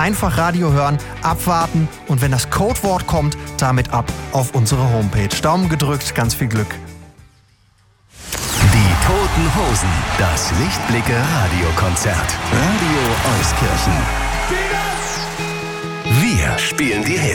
Einfach Radio hören, abwarten und wenn das Codewort kommt, damit ab auf unsere Homepage. Daumen gedrückt, ganz viel Glück. Die Toten Hosen, das Lichtblicke Radiokonzert. Radio Euskirchen. Wir spielen die Hits.